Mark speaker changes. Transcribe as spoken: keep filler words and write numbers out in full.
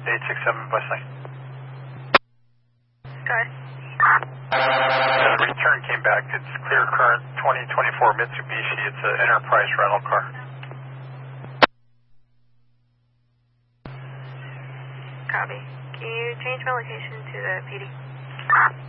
Speaker 1: eight six seven West Lake.
Speaker 2: Go ahead.
Speaker 1: Uh, the return came back. It's clear current twenty twenty-four Mitsubishi. It's an enterprise rental car.
Speaker 2: Copy. Can you change my location to the P D?